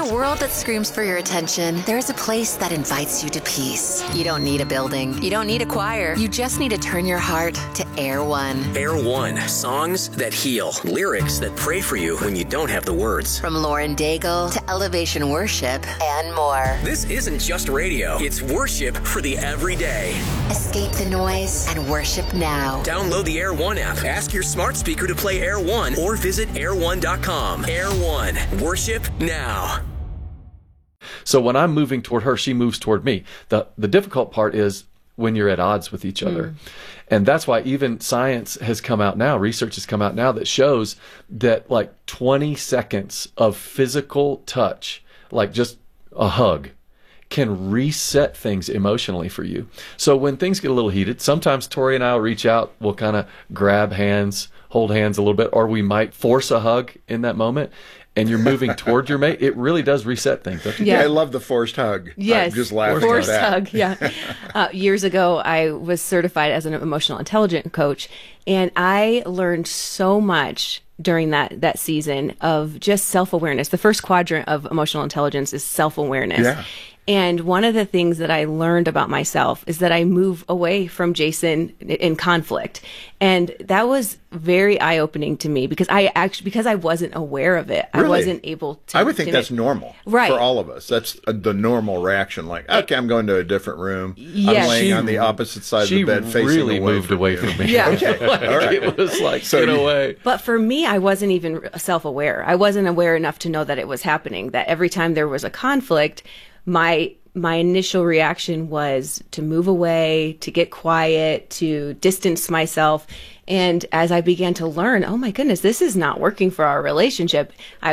a world that screams for your attention, there's a place that invites you to peace. You don't need a building. You don't need a choir. You just need to turn your heart to Air One. Air One. Songs that heal. Lyrics that pray for you when you don't have the words. From Lauren Daigle to Elevation Worship and more. This isn't just radio. It's worship for the everyday. Escape the noise and worship now. Download the Air One app. Ask your smart speaker to play Air One or visit air1.com. Air One. Worship now. So when I'm moving toward her, she moves toward me. The difficult part is when you're at odds with each other. And that's why even science has come out now, research has come out now that shows that like 20 seconds of physical touch, like just a hug, can reset things emotionally for you. So when things get a little heated, sometimes Tori and I will reach out, we'll kind of grab hands, hold hands a little bit, or we might force a hug in that moment. And you're moving toward your mate, it really does reset things, don't you? Yeah, I love the forced hug. Yes, I'm just laughing forced at that. hug. Yeah. Years ago, I was certified as an emotional intelligence coach, and I learned so much during that season of just self-awareness. The first quadrant of emotional intelligence is self-awareness. Yeah. And one of the things that I learned about myself is that I move away from Jason in conflict. And that was very eye-opening to me because I wasn't aware of it. Really? I wasn't able to. I would think that's normal right. for all of us. That's the normal reaction. Like, okay, I'm going to a different room. Yes. I'm laying on the opposite side of the bed, facing really away moved from away you. from me. Yeah. Okay. Like, All right. it was like, get away. But for me, I wasn't even self-aware. I wasn't aware enough to know that it was happening, that every time there was a conflict, my initial reaction was to move away, to get quiet, to distance myself. And as I began to learn, oh my goodness, this is not working for our relationship,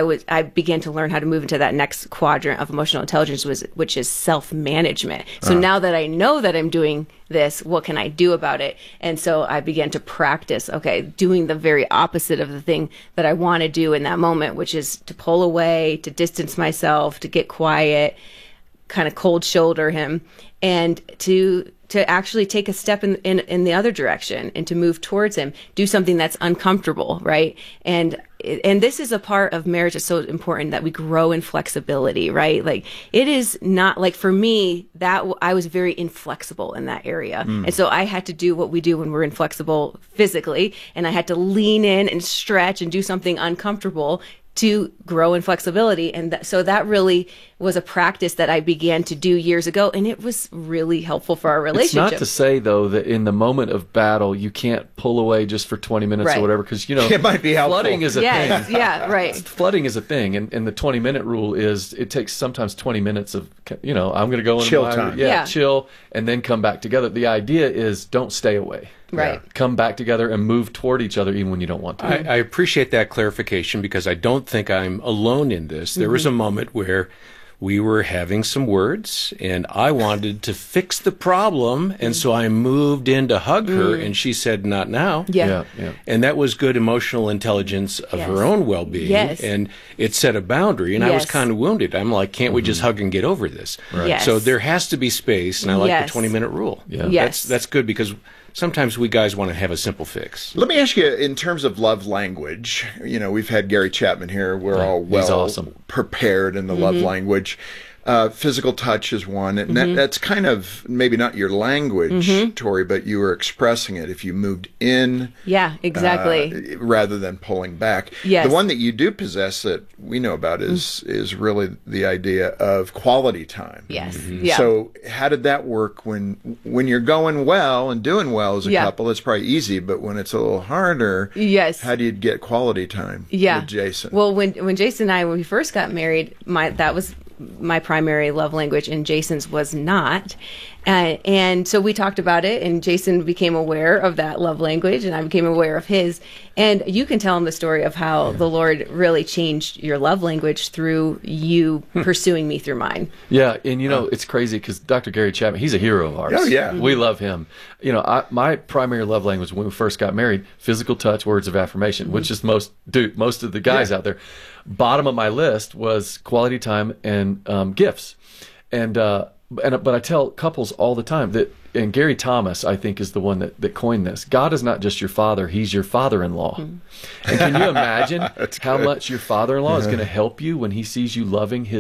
I began to learn how to move into that next quadrant of emotional intelligence, which is self-management. So now that I know that I'm doing this, what can I do about it? And so I began to practice, doing the very opposite of the thing that I want to do in that moment, which is to pull away, to distance myself, to get quiet, kind of cold shoulder him, and to actually take a step in the other direction and to move towards him, do something that's uncomfortable, right? And this is a part of marriage that's so important, that we grow in flexibility, right? Like, it is not like, for me, that I was very inflexible in that area. And so I had to do what we do when we're inflexible physically, and I had to lean in and stretch and do something uncomfortable to grow in flexibility. And so that really was a practice that I began to do years ago, and it was really helpful for our relationship. It's not to say, though, that in the moment of battle, you can't pull away just for 20 minutes Right. or whatever, because, It might be helpful. flooding is a Yes, thing. yeah, right. Flooding is a thing, and the 20-minute rule is it takes sometimes 20 minutes of, I'm going to go in Chill time. Yeah. chill, and then come back together. The idea is don't stay away. Right. Come back together and move toward each other even when you don't want to. I appreciate that clarification because I don't think I'm alone in this. There was a moment where we were having some words and I wanted to fix the problem, and so I moved in to hug her, and she said, "Not now." Yeah. And that was good emotional intelligence of Yes. her own well-being. Yes. And it set a boundary, and I was Yes. kind of wounded. I'm like, can't we just hug and get over this? Yes. So there has to be space, and I like Yes. the 20-minute rule. Yeah. Yes. That's good because sometimes we guys want to have a simple fix. Let me ask you, in terms of love language, we've had Gary Chapman here. We're all he's well awesome. prepared in the love language. Physical touch is one, and that's kind of maybe not your language, Tori, but you were expressing it. If you moved in, Yeah, exactly. rather than pulling back. Yes. The one that you do possess that we know about is really the idea of quality time. Yes. Yeah. So how did that work when you're going well and doing well as a Yeah. couple? It's probably easy, but when it's a little harder, Yes. how do you get quality time with Jason? Well, when Jason and I, when we first got married, that was my primary love language, and Jason's was not. And so we talked about it, and Jason became aware of that love language, and I became aware of his. And you can tell him the story of how the Lord really changed your love language through you pursuing me through mine. Yeah, and it's crazy because Dr. Gary Chapman, he's a hero of ours. Oh, yeah. We love him. My primary love language when we first got married, physical touch, words of affirmation, which is most of the guys out there. Bottom of my list was quality time and gifts. But I tell couples all the time that, and Gary Thomas, I think, is the one that coined this. God is not just your father; He's your father-in-law. And can you imagine how much your father-in-law is going to help you when he sees you loving his